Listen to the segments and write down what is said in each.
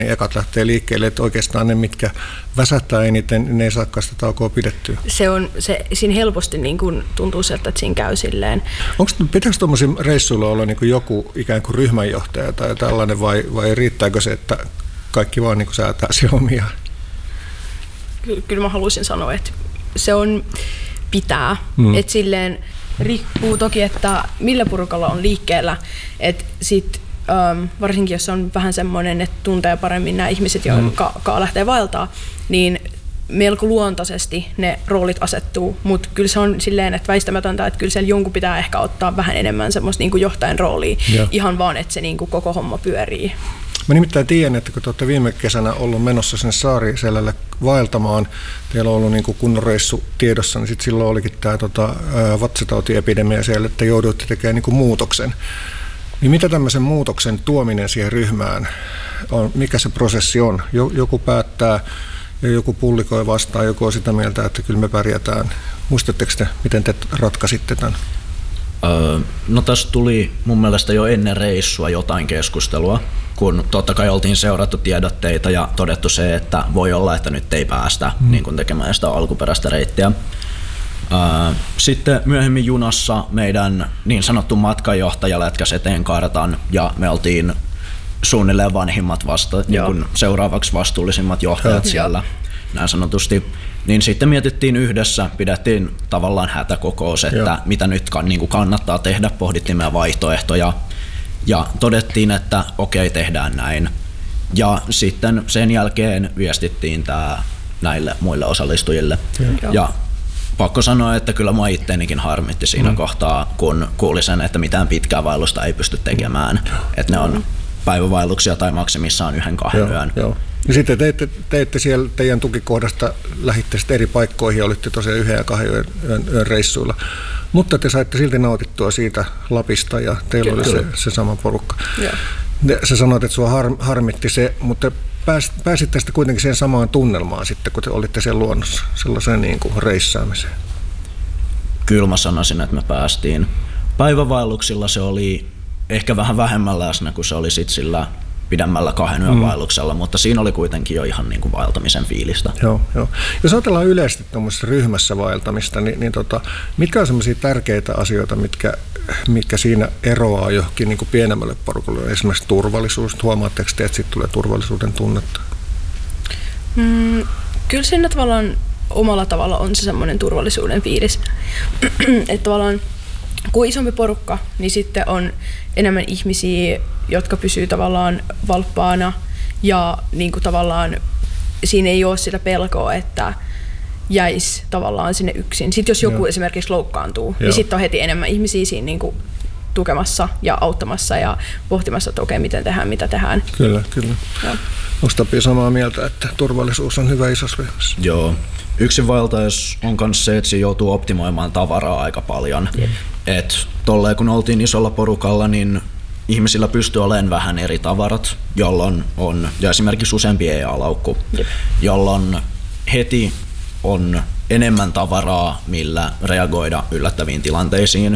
Ekat lähtee liikkeelle, että oikeastaan ne, mitkä väsähtää eniten, ne ei saakaan sitä taukoa pidettyä. Siinä helposti niin kuin tuntuu sieltä, että siinä käy silleen. Pitääkö tuollaisilla reissuilla olla niin kuin joku ikään kuin ryhmänjohtaja tai tällainen, vai riittääkö se, että kaikki vaan niin kuin säätää siellä omiaan? Kyllä mä haluaisin sanoa, että se on pitää. Että silleen riippuu toki, että millä porukalla on liikkeellä. Että sit varsinkin jos on vähän semmoinen, että tuntee paremmin nämä ihmiset, jotka lähtee vaeltaa, niin melko luontaisesti ne roolit asettuu, mutta kyllä se on silleen, että väistämätöntä, että kyllä siellä jonkun pitää ehkä ottaa vähän enemmän semmoista niin kuin johtajan roolia, ihan vaan, että se niin kuin koko homma pyörii. Mä nimittäin tiedän, että kun te olette viime kesänä ollut menossa sinne Saariselälle vaeltamaan, teillä on ollut niin kuin kunnon reissu tiedossa, niin sitten silloin olikin tämä vatsatautiepidemia siellä, että jouduitte tekemään niin kuin muutoksen. Niin mitä tämmöisen muutoksen tuominen siihen ryhmään on, mikä se prosessi on? Joku päättää ja joku publikoi vastaan, joku on sitä mieltä, että kyllä me pärjätään. Muistatteko te, miten te ratkaisitte tämän? No tässä tuli mun mielestä jo ennen reissua jotain keskustelua, kun totta kai oltiin seurattu tiedotteita ja todettu se, että voi olla, että nyt ei päästä niin kuin tekemään sitä alkuperäistä reittiä. Sitten myöhemmin junassa meidän niin sanottu matkanjohtaja lätkäsi eteen kartan ja me oltiin suunnilleen vanhimmat niin kuin seuraavaksi vastuullisimmat johtajat siellä näin sanotusti. Niin sitten mietittiin yhdessä, pidettiin tavallaan hätäkokous, että mitä nyt niin kuin kannattaa tehdä, pohdittiin meidän vaihtoehtoja ja todettiin, että okei, tehdään näin. Ja sitten sen jälkeen viestittiin tämä näille muille osallistujille. Ja pakko sanoa, että kyllä mua itteenikin harmitti siinä kohtaa, kun kuuli sen, että mitään pitkää vaellusta ei pysty tekemään. Että ne on päivävaelluksia tai maksimissaan 1-2 yön. Ja sitten teitte siellä teidän tukikohdasta, lähditte sitten eri paikkoihin, olitte tosiaan 1 ja 2 yön reissuilla. Mutta te saitte silti nautittua siitä Lapista ja teillä oli se sama porukka. Sä sanoit, että sua harmitti se, mutta pääsitte sitten kuitenkin siihen samaan tunnelmaan sitten, kun te olitte siellä luonnossa, sellaiseen niin kuin reissaamiseen? Kyllä mä sanoisin, että me päästiin. Päivävaelluksilla se oli ehkä vähän vähemmän läsnä, kuin se oli sitten sillä pidemmällä 2 yön vaelluksella, mutta siinä oli kuitenkin jo ihan niin kuin vaeltamisen fiilistä. Joo. Jos ajatellaan yleisesti tuommoisessa ryhmässä vaeltamista, niin mitkä on sellaisia tärkeitä asioita, mitkä siinä eroaa johonkin niin kuin pienemmälle porukalle? Esimerkiksi turvallisuus. Huomaatteko te, että siitä tulee turvallisuuden tunnetta? Kyllä siinä tavallaan omalla tavalla on se semmoinen turvallisuuden fiilis. Että tavallaan kun isompi porukka, niin sitten on enemmän ihmisiä, jotka pysyy tavallaan valppaana ja niin kuin tavallaan siinä ei ole sitä pelkoa, että jäisi tavallaan sinne yksin. Sitten jos joku esimerkiksi loukkaantuu, niin sitten on heti enemmän ihmisiä siinä niin kuin tukemassa ja auttamassa ja pohtimassa, että okei, miten tehdään, mitä tehdään. Kyllä. Onko Tapio samaa mieltä, että turvallisuus on hyvä isossa ryhmässä? Joo. Yksin vaeltaessa on myös se, että siinä joutuu optimoimaan tavaraa aika paljon. Et tolleen kun oltiin isolla porukalla, niin ihmisillä pystyy olemaan vähän eri tavarat, jolloin on ja esimerkiksi useampi EA-laukku, jolloin heti on enemmän tavaraa, millä reagoida yllättäviin tilanteisiin.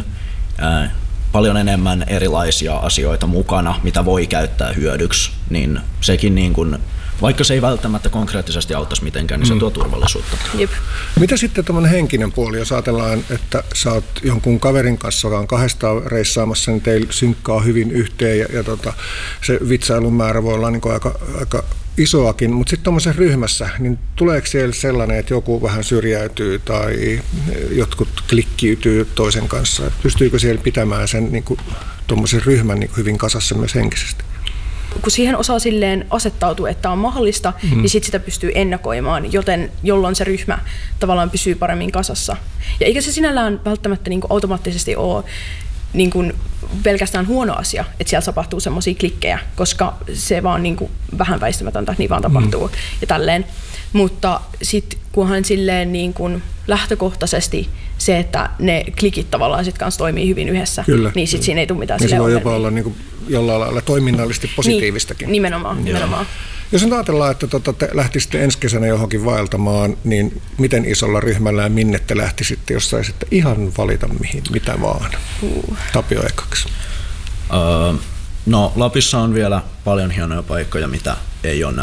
Paljon enemmän erilaisia asioita mukana, mitä voi käyttää hyödyksi, niin sekin niin kuin, vaikka se ei välttämättä konkreettisesti auttaisi mitenkään, niin se tuo turvallisuutta. Mitä sitten tämmöinen henkinen puoli, jos ajatellaan, että sä oot jonkun kaverin kanssa, joka on 200 reissaamassa, niin teillä synkkaa hyvin yhteen ja se vitsailun määrä voi olla niin kuin aika isoakin, mutta sitten tuommoisessa ryhmässä, niin tuleeko siellä sellainen, että joku vähän syrjäytyy tai jotkut klikkiytyy toisen kanssa? Pystyykö siellä pitämään sen niin kuin tuommoisen ryhmän niin kuin hyvin kasassa myös henkisesti? Kun siihen osaa silleen asettautua, että on mahdollista, niin sit sitä pystyy ennakoimaan, jolloin se ryhmä tavallaan pysyy paremmin kasassa. Ja eikä se sinällään välttämättä niin kuin automaattisesti ole niin kuin pelkästään huono asia, että siellä tapahtuu semmoisia klikkejä, koska se vaan niin kuin vähän väistämätöntä, että niin vaan tapahtuu ja tälleen. Mutta sitten kunhan silleen niin kuin lähtökohtaisesti se, että ne klikit tavallaan sit kanssa toimii hyvin yhdessä, niin sitten siinä ei tule mitään silleen ongelmia. Se voi jopa olla niin kuin jollain lailla toiminnallisesti positiivistakin. Niin, nimenomaan. Jos nyt ajatellaan, että te lähtisitte ensi kesänä johonkin vaeltamaan, niin miten isolla ryhmällä ja minne te lähtisitte, jos saisitte ihan valita mitä vaan? Tapio ekaksi. No Lapissa on vielä paljon hienoja paikkoja, mitä ei ole